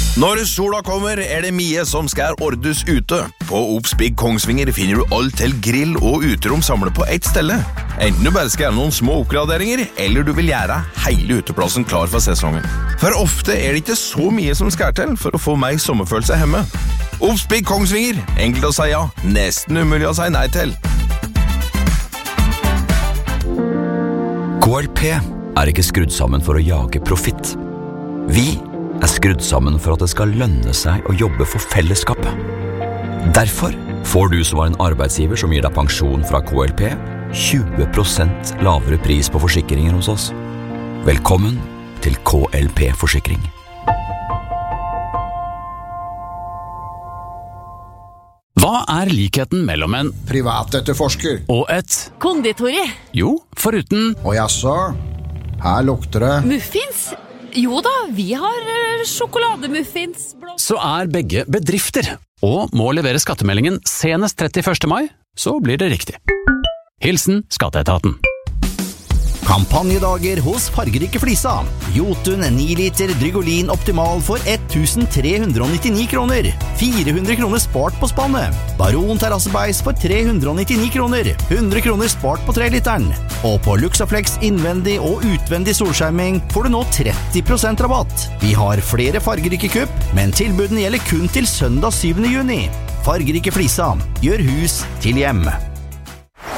Når sola kommer, det mye som skal ordnes ute. På Obs Big Kongsvinger finner du alt til grill og uterom samlet på ett stelle. Enten du bare skal gjøre noen små oppgraderinger, eller du vil gjøre hele uteplassen klar for sesongen. For ofte det ikke så mye som skal til for å få meg sommerfølelse hjemme. Obs Big Kongsvinger, enkelt å si ja, nesten umulig å si nei til. KLP ikke skrudd sammen for å jage profitt. Vi skrudd sammen for at det skal lønne seg å jobbe for fellesskapet. Derfor får du som var en arbeidsgiver som gir deg pensjon fra KLP 20% lavere pris på forsikringer hos oss. Velkommen til KLP Forsikring. Hva likheten mellom en privatetterforsker og et konditori? Jo, foruten og jaså, her lukter det muffins? Jo da, vi har sjokolademuffins. Så begge bedrifter og må levere skattemeldingen senest 31. mai, så blir det riktig. Hilsen Skatteetaten. Kampanjedager hos Fargerike Flisa. Jotun 9 liter Drygolin Optimal for 1399 kroner. 400 kroner spart på spannet. Baron terrassebeis for 399 kroner. 100 kroner spart på 3 literen. Og på Luxaflex innvendig og utvendig solskjerming får du nå 30% rabatt. Vi har flere fargerike kupp, men tilbudene gjelder kun til søndag 7. juni. Fargerike Flisa. Gjør hus til hjem.